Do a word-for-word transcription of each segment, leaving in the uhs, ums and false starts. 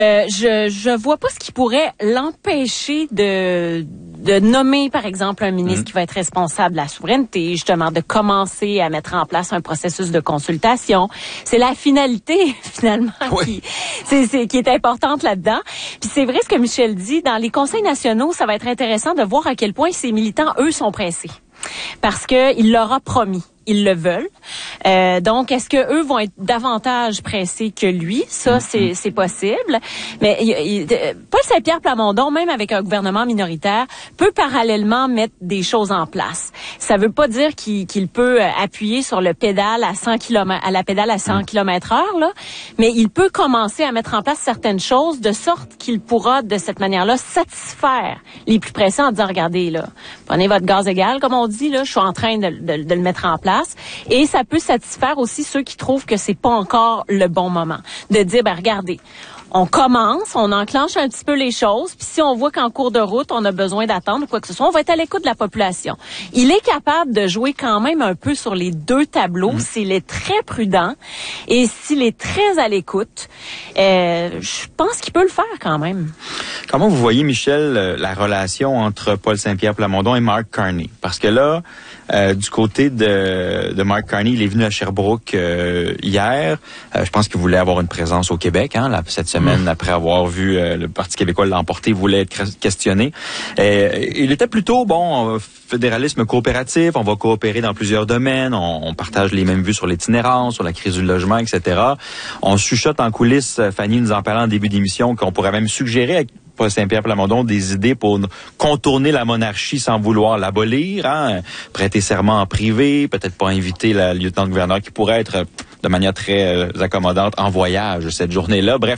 Euh, je je vois pas ce qui pourrait l'empêcher de de nommer, par exemple, un ministre mmh. qui va être responsable de la souveraineté, justement, de commencer à mettre en place un processus de consultation. C'est la finalité, finalement, oui. qui, c'est, c'est, qui est importante là-dedans. Puis c'est vrai ce que Michel dit, dans les conseils nationaux, ça va être intéressant de voir à quel point ces militants, eux, sont pressés. Parce que il leur a promis. Ils le veulent. Euh, donc, est-ce que eux vont être davantage pressés que lui? Ça, c'est, c'est possible. Mais il, il, Paul Saint-Pierre Plamondon, même avec un gouvernement minoritaire, peut parallèlement mettre des choses en place. Ça veut pas dire qu'il, qu'il peut appuyer sur le pédale à cent kilomètres, à la pédale à cent kilomètres heure, là. Mais il peut commencer à mettre en place certaines choses de sorte qu'il pourra, de cette manière-là, satisfaire les plus pressés en disant, regardez, là, prenez votre gaz égal, comme on dit, là, je suis en train de, de, de le mettre en place. Et ça peut satisfaire aussi ceux qui trouvent que c'est pas encore le bon moment. De dire, ben regardez, on commence, on enclenche un petit peu les choses, puis si on voit qu'en cours de route, on a besoin d'attendre ou quoi que ce soit, on va être à l'écoute de la population. Il est capable de jouer quand même un peu sur les deux tableaux, mmh. s'il est très prudent et s'il est très à l'écoute. Euh, je pense qu'il peut le faire quand même. Comment vous voyez, Michel, la relation entre Paul Saint-Pierre Plamondon et Mark Carney? Parce que là, Euh, du côté de, de Mark Carney, il est venu à Sherbrooke euh, hier. Euh, je pense qu'il voulait avoir une présence au Québec, hein, là, cette semaine, mmh. après avoir vu euh, le Parti québécois l'emporter, il voulait être questionné. Euh, il était plutôt, bon, fédéralisme coopératif, on va coopérer dans plusieurs domaines, on, on partage les mêmes vues sur l'itinérance, sur la crise du logement, et cetera. On chuchote en coulisses, Fanny nous en parlait en début d'émission, qu'on pourrait même suggérer avec Paul Saint-Pierre Plamondon des idées pour contourner la monarchie sans vouloir l'abolir, hein? Prêter serment en privé, peut-être pas inviter la lieutenant-gouverneur qui pourrait être de manière très euh, accommodante en voyage cette journée-là. Bref,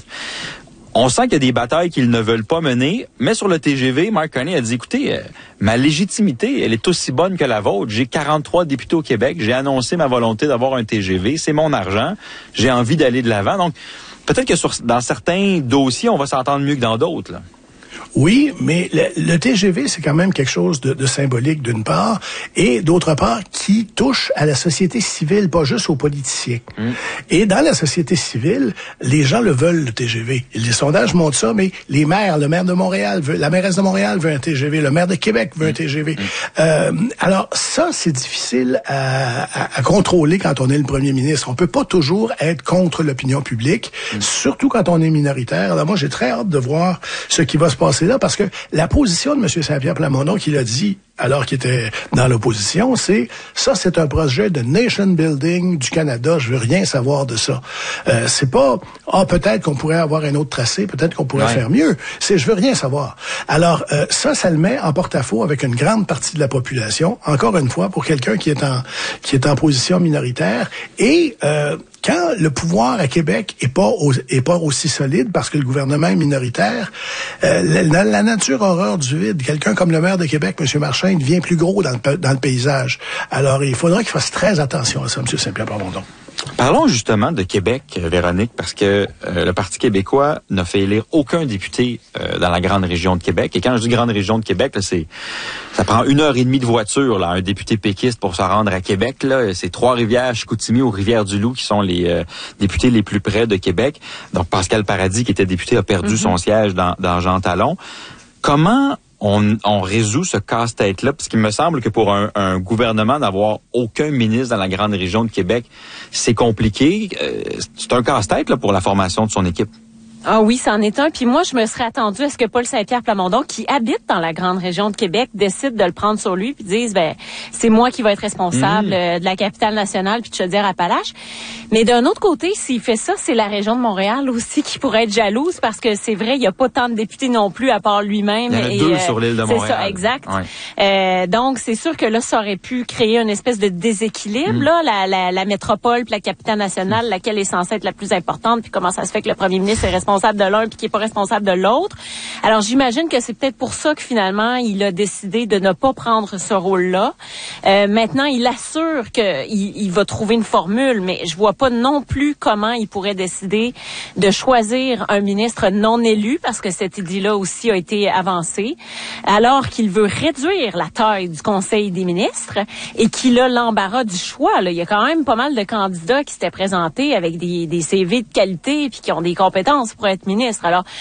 on sent qu'il y a des batailles qu'ils ne veulent pas mener, mais sur le T G V, Mark Carney a dit, écoutez, euh, ma légitimité, elle est aussi bonne que la vôtre. J'ai quarante-trois députés au Québec, j'ai annoncé ma volonté d'avoir un T G V, c'est mon argent, j'ai envie d'aller de l'avant. Donc, peut-être que sur, dans certains dossiers, on va s'entendre mieux que dans d'autres, là. Oui, mais le, le T G V, c'est quand même quelque chose de, de symbolique d'une part, et d'autre part, qui touche à la société civile, pas juste aux politiciens. Mmh. Et dans la société civile, les gens le veulent, le T G V. Les sondages montrent ça, mais les maires, le maire de Montréal, veut, la mairesse de Montréal veut un T G V, le maire de Québec veut mmh. un T G V. Mmh. Euh, alors ça, c'est difficile à, à, à contrôler quand on est le premier ministre. On peut pas toujours être contre l'opinion publique, mmh. surtout quand on est minoritaire. Alors moi, j'ai très hâte de voir ce qui va se passer là, parce que la position de M. Saint-Pierre Plamondon, qu'il a dit alors qu'il était dans l'opposition, c'est ça, c'est un projet de nation building du Canada. Je veux rien savoir de ça. Euh, c'est pas ah peut-être qu'on pourrait avoir un autre tracé, peut-être qu'on pourrait ouais. faire mieux. C'est je veux rien savoir. Alors euh, ça, ça le met en porte-à-faux avec une grande partie de la population. Encore une fois, pour quelqu'un qui est en qui est en position minoritaire et euh, quand le pouvoir à Québec est pas au, est pas aussi solide parce que le gouvernement est minoritaire, euh, la, la nature horreur du vide. Quelqu'un comme le maire de Québec, M. Marchand, devient plus gros dans le, dans le paysage. Alors, il faudra qu'il fasse très attention à ça, M. Saint-Pierre Plamondon. Parlons justement de Québec, Véronique, parce que euh, le Parti québécois n'a fait élire aucun député euh, dans la grande région de Québec. Et quand je dis grande région de Québec, là, c'est ça prend une heure et demie de voiture, là, un député péquiste pour se rendre à Québec. Là, c'est Trois-Rivières, Chicoutimi ou Rivière-du-Loup qui sont les euh, députés les plus près de Québec. Donc Pascal Paradis, qui était député, a perdu mm-hmm. son siège dans, dans Jean Talon. Comment On, on résout ce casse-tête-là, parce qu'il me semble que pour un, un gouvernement d'avoir aucun ministre dans la grande région de Québec, c'est compliqué. Euh, c'est un casse-tête là, pour la formation de son équipe. Ah oui, c'en est un. Puis moi, je me serais attendue à ce que Paul Saint-Pierre Plamondon, qui habite dans la grande région de Québec, décide de le prendre sur lui puis dise, ben, c'est moi qui vais être responsable mmh. euh, de la capitale nationale puis de Chaudière-Appalaches. Mais d'un autre côté, s'il fait ça, c'est la région de Montréal aussi qui pourrait être jalouse parce que c'est vrai, il n'y a pas tant de députés non plus à part lui-même. Il y en a et, deux euh, sur l'île de Montréal. C'est ça, exact. Ouais. Euh, donc, c'est sûr que là, ça aurait pu créer une espèce de déséquilibre, mmh. là, la, la, la métropole puis la capitale nationale, mmh. laquelle est censée être la plus importante, puis comment ça se fait que le premier ministre est responsable de l'un puis qui est pas responsable de l'autre. Alors, j'imagine que c'est peut-être pour ça que finalement, il a décidé de ne pas prendre ce rôle-là. Euh, maintenant, il assure qu'il il va trouver une formule, mais je vois pas non plus comment il pourrait décider de choisir un ministre non élu, parce que cette idée-là aussi a été avancée, alors qu'il veut réduire la taille du Conseil des ministres et qu'il a l'embarras du choix. Là. Il y a quand même pas mal de candidats qui s'étaient présentés avec des, des C V de qualité puis qui ont des compétences pour être ministre. Alors,